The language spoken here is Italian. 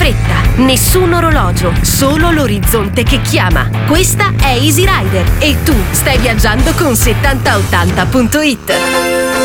fretta, nessun orologio, solo l'orizzonte che chiama. Questa è Easy Rider e tu stai viaggiando con 7080.it.